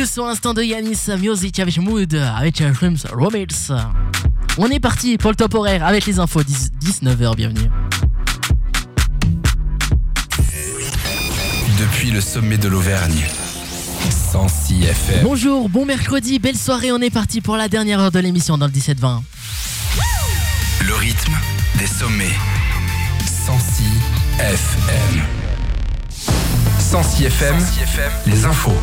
Le son instant de Yanis Music avec Mood, avec Shrimps Romance. On est parti pour le top horaire avec les infos 19h, bienvenue. Depuis le sommet de l'Auvergne, 106 FM. Bonjour, bon mercredi, belle soirée, on est parti pour la dernière heure de l'émission dans le 17-20. Le rythme des sommets, 106 FM. 106 FM, les infos.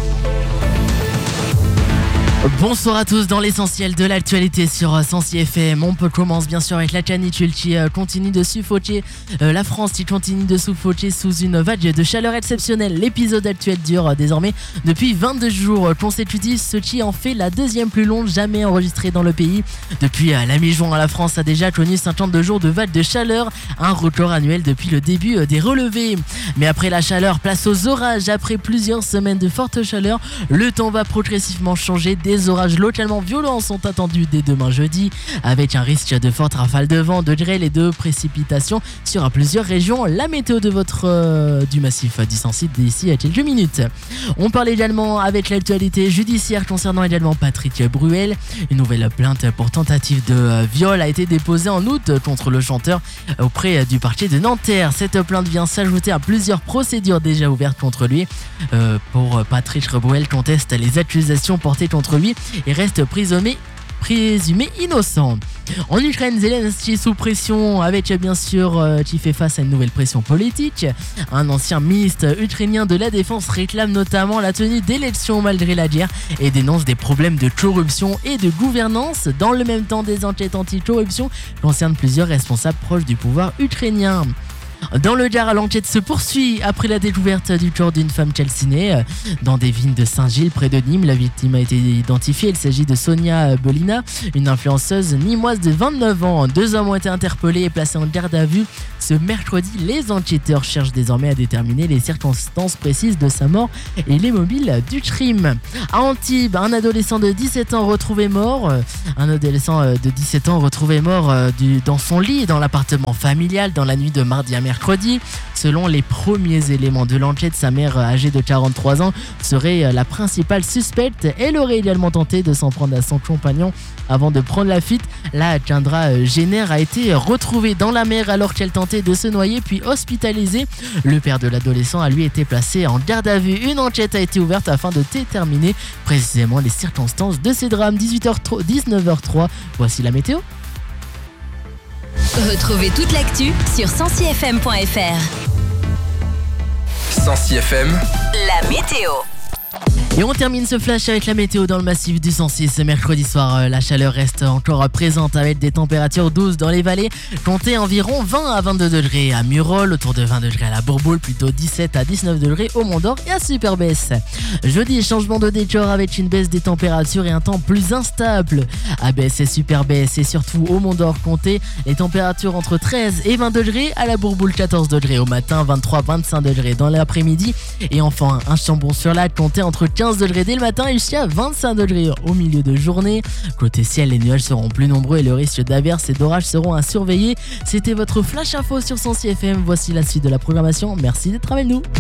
Bonsoir à tous dans l'essentiel de l'actualité sur 106 FM. On commence bien sûr avec la canicule qui continue de suffoquer la France, qui continue de suffoquer sous une vague de chaleur exceptionnelle. L'épisode actuel dure désormais depuis 22 jours consécutifs, ce qui en fait la deuxième plus longue jamais enregistrée dans le pays. Depuis la mi-juin, la France a déjà connu 52 jours de vague de chaleur, un record annuel depuis le début des relevés. Mais après la chaleur, place aux orages. Après plusieurs semaines de forte chaleur, le temps va progressivement changer. Des orages localement violents sont attendus dès demain jeudi, avec un risque de fortes rafales de vent, de grêle et de précipitations sur plusieurs régions. La météo de du massif du Sancy d'ici à quelques minutes. On parle également avec l'actualité judiciaire concernant également Patrick Bruel. Une nouvelle plainte pour tentative de viol a été déposée en août contre le chanteur auprès du parquet de Nanterre. Cette plainte vient s'ajouter à plusieurs procédures déjà ouvertes contre lui. Pour Patrick Bruel conteste les accusations portées contre lui et reste présumé innocent. En Ukraine, Zelensky sous pression avec bien sûr qui fait face à une nouvelle pression politique. Un ancien ministre ukrainien de la défense réclame notamment la tenue d'élections malgré la guerre et dénonce des problèmes de corruption et de gouvernance. Dans le même temps, des enquêtes anti-corruption concernent plusieurs responsables proches du pouvoir ukrainien. Dans le Gard, l'enquête se poursuit après la découverte du corps d'une femme calcinée dans des vignes de Saint-Gilles près de Nîmes. La victime a été identifiée, il s'agit de Sonia Bolina, une influenceuse nîmoise de 29 ans. 2 hommes ont été interpellés et placés en garde à vue. Ce mercredi, les enquêteurs cherchent désormais à déterminer les circonstances précises de sa mort et les mobiles du crime. À Antibes, un adolescent de 17 ans retrouvé mort. Dans son lit dans l'appartement familial dans la nuit de mardi à mercredi. Selon les premiers éléments de l'enquête, sa mère âgée de 43 ans serait la principale suspecte. Elle aurait également tenté de s'en prendre à son compagnon avant de prendre la fuite. La Kendra Jenner a été retrouvée dans la mer alors qu'elle tentait de se noyer puis hospitalisée. Le père de l'adolescent a lui été placé en garde à vue. Une enquête a été ouverte afin de déterminer précisément les circonstances de ces drames. 19h03, voici la météo. Retrouvez toute l'actu sur 106fm.fr. 106 FM, la météo. Et on termine ce flash avec la météo dans le massif du Sancy. Ce mercredi soir, la chaleur reste encore présente avec des températures douces dans les vallées. Comptez environ 20 à 22 degrés à Murol, autour de 20 degrés à la Bourboule, plutôt 17 à 19 degrés au Mont d'Or et à Superbès. Jeudi, changement de décor avec une baisse des températures et un temps plus instable. À Bès et Superbès et surtout au Mont d'Or, comptez les températures entre 13 et 20 degrés. À la Bourboule, 14 degrés au matin, 23-25 degrés dans l'après-midi. Et enfin, un Chambon-sur-Lac, comptez entre 15 degrés dès le matin et jusqu'à 25 degrés au milieu de journée. Côté ciel, les nuages seront plus nombreux et le risque d'averses et d'orages seront à surveiller. C'était votre Flash Info sur 106 FM. Voici la suite de la programmation. Merci d'être avec nous.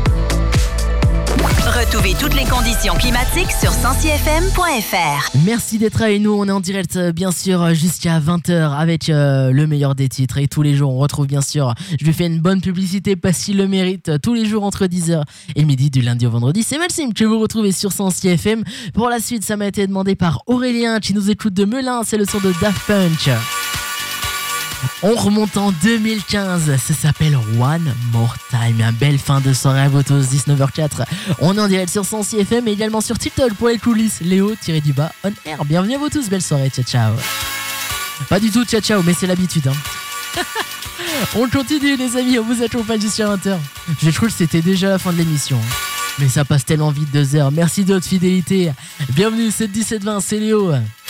Retrouvez toutes les conditions climatiques sur 106fm.fr. Merci d'être avec nous, on est en direct bien sûr jusqu'à 20h avec le meilleur des titres et tous les jours on retrouve bien sûr, je lui fais une bonne publicité parce qu'il le mérite, tous les jours entre 10h et midi du lundi au vendredi. C'est Maxime que vous retrouvez sur 106 FM. Pour la suite, ça m'a été demandé par Aurélien qui nous écoute de Melun, c'est le son de Daft Punk. On remonte en 2015, ça s'appelle One More Time. Un belle fin de soirée à vous tous, 19h04. On est en direct sur 106 FM et également sur TikTok pour les coulisses. Léo-on air. Bienvenue à vous tous, belle soirée, ciao ciao. Pas du tout ciao ciao, mais c'est l'habitude. On continue les amis, on vous accompagne jusqu'à 20h. J'ai cru que c'était déjà la fin de l'émission. Mais ça passe tellement vite 2 heures. Merci de votre fidélité. Bienvenue, c'est 17-20, c'est Léo.